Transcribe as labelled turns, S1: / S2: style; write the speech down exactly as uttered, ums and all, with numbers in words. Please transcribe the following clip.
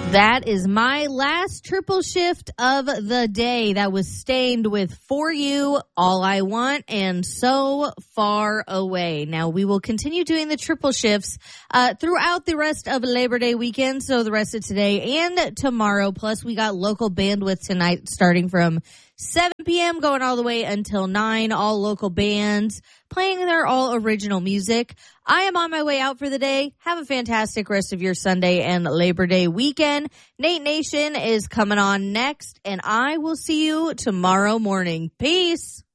S1: That is my last triple shift of the day. That was Stained with For You, All I Want, and So Far Away. Now, we will continue doing the triple shifts uh, throughout the rest of Labor Day weekend, so the rest of today and tomorrow. Plus, we got local bandwidth tonight starting from seven p.m. going all the way until nine. All local bands playing their all original music. I am on my way out for the day. Have a fantastic rest of your Sunday and Labor Day weekend. Nate Nation is coming on next, and I will see you tomorrow morning. Peace.